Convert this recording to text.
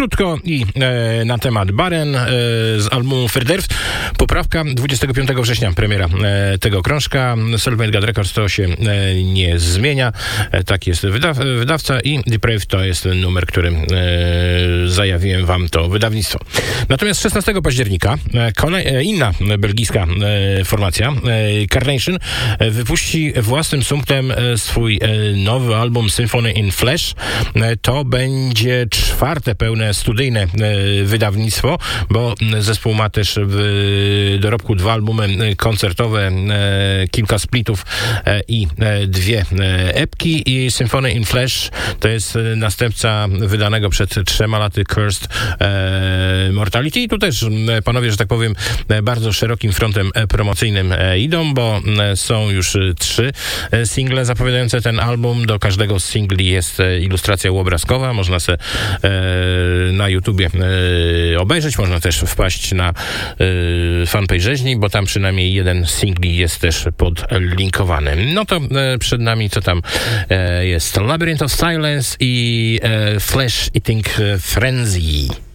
krótko i na temat Baren z albumu Verderf. Poprawka 25 września, premiera tego krążka. Self-Made God Records to się nie zmienia. Tak jest wydawca i Depraved to jest numer, który zajawiłem wam to wydawnictwo. Natomiast 16 października inna belgijska formacja, Carnation, wypuści własnym sumptem swój nowy album Symphony in Flesh. To będzie czwarte pełne studyjne wydawnictwo, bo zespół ma też w dorobku 2 albumy koncertowe, kilka splitów i 2 epki. I Symphony in Flesh to jest następca wydanego przed 3 laty Cursed Mortality. I tu też panowie, że tak powiem, bardzo szerokim frontem promocyjnym idą, bo są już 3 single zapowiadające ten album. Do każdego z singli jest ilustracja obrazkowa. Można se na YouTubie obejrzeć. Można też wpaść na fanpage rzeźni, bo tam przynajmniej jeden z singli jest też podlinkowany. No to przed nami co tam jest? Labyrinth of Silence i Flesh Eating Frenzy.